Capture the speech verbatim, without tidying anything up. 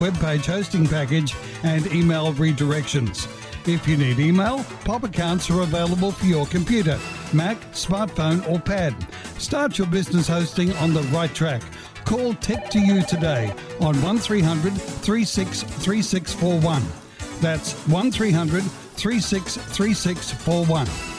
web page hosting package and email redirections. If you need email, Pop accounts are available for your computer, Mac, smartphone or pad. Start your business hosting on the right track. Call Tech to You today on one three hundred, three six three six four one. That's one three hundred, three six three six four one.